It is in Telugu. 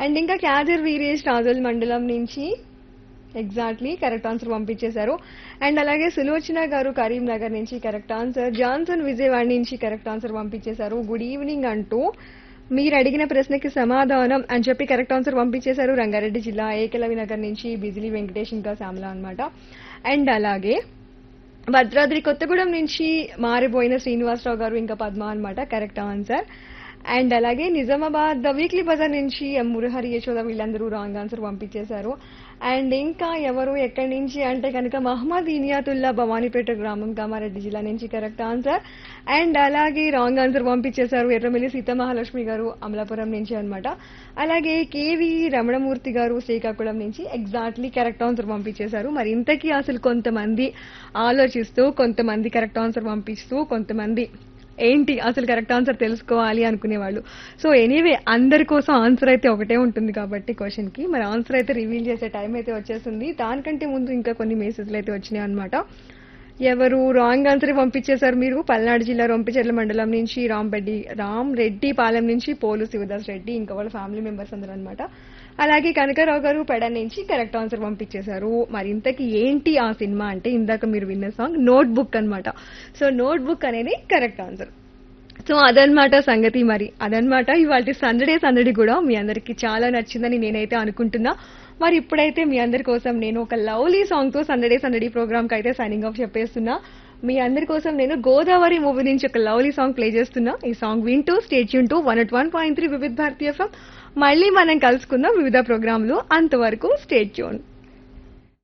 అండ్ ఇంకా క్యాదర్ వీరేష్ రాజోల్ మండలం నుంచి ఎగ్జాక్ట్లీ కరెక్ట్ ఆన్సర్ పంపించేశారు. అండ్ అలాగే సులోచన గారు కరీంనగర్ నుంచి కరెక్ట్ ఆన్సర్. జాన్సన్ విజయవాడ నుంచి కరెక్ట్ ఆన్సర్ పంపించేశారు. గుడ్ ఈవినింగ్ అంటూ మీరు అడిగిన ప్రశ్నకి సమాధానం అని చెప్పి కరెక్ట్ ఆన్సర్ పంపించేశారు. రంగారెడ్డి జిల్లా ఏకలవి నగర్ నుంచి బిజిలీ వెంకటేష్ ఇంకా శ్యామల అన్నమాట. అండ్ అలాగే భద్రాద్రి కొత్తగూడెం నుంచి మారిపోయిన శ్రీనివాసరావు గారు ఇంకా పద్మ అన్నమాట కరెక్ట్ ఆన్సర్. అండ్ అలాగే నిజామాబాద్ ద వీక్లీ బజార్ నుంచి ఎం మురహరి యశోద వీళ్ళందరూ రాంగ్ ఆన్సర్ పంపించేశారు. అండ్ ఇంకా ఎవరు ఎక్కడి నుంచి అంటే కనుక మహమ్మద్ ఇనియాతుల్లా భవానీపేట గ్రామం కామారెడ్డి జిల్లా నుంచి కరెక్ట్ ఆన్సర్. అండ్ అలాగే రాంగ్ ఆన్సర్ పంపించేశారు ఎర్రమిల్లి సీతమహాలక్ష్మి గారు అమలాపురం నుంచి అన్నమాట. అలాగే కేవి రమణమూర్తి గారు శ్రీకాకుళం నుంచి ఎగ్జాక్ట్లీ కరెక్ట్ ఆన్సర్ పంపించేశారు. మరి ఇంతకీ అసలు కొంతమంది ఆలోచిస్తూ కొంతమంది కరెక్ట్ ఆన్సర్ పంపిస్తూ కొంతమంది ఏంటి అసలు కరెక్ట్ ఆన్సర్ తెలుసుకోవాలి అనుకునేవాళ్ళు. సో ఎనీవే అందరి కోసం ఆన్సర్ అయితే ఒకటే ఉంటుంది కాబట్టి క్వశ్చన్ కి మరి ఆన్సర్ అయితే రివీల్ చేసే టైం అయితే వచ్చేసింది. దానికంటే ముందు ఇంకా కొన్ని మెసేజ్లు అయితే వచ్చినాయి అనమాట. ఎవరు రాంగ్ ఆన్సర్ పంపించేశారు మీరు పల్నాడు జిల్లా రొంపిచెర్ల మండలం నుంచి రామ్ రెడ్డి పాలెం నుంచి పోలు శివదాస్ రెడ్డి ఇంకా వాళ్ళ ఫ్యామిలీ మెంబర్స్ అందరూ అనమాట. అలాగే కనకరావు గారు పెడ నుంచి కరెక్ట్ ఆన్సర్ పంపించేశారు. మరి ఇంతకీ ఏంటి ఆ సినిమా అంటే ఇందాక మీరు విన్న సాంగ్ నోట్ బుక్ అనమాట. సో నోట్ బుక్ అనేది కరెక్ట్ ఆన్సర్. సో అదనమాట సంగతి. మరి అదనమాట ఇవాళ సందడి కూడా మీ అందరికి చాలా నచ్చిందని నేనైతే అనుకుంటున్నా. మరి ఇప్పుడైతే మీ అందరి కోసం నేను ఒక లవ్లీ సాంగ్ తో సందడి ప్రోగ్రామ్ కి అయితే సైనింగ్ ఆఫ్ చెప్పేస్తున్నా. మీ అందరి కోసం నేను గోదావరి మూవీ నుంచి ఒక లవ్లీ సాంగ్ ప్లే చేస్తున్నా. ఈ సాంగ్ వింటూ స్టేట్ ట్యూన్ టు 101.3 వివిధ భారతీయ ఎఫ్ఎం. మళ్ళీ మనం కలుసుకుందాం వివిధ ప్రోగ్రాంలు. అంతవరకు స్టేట్ ట్యూన్.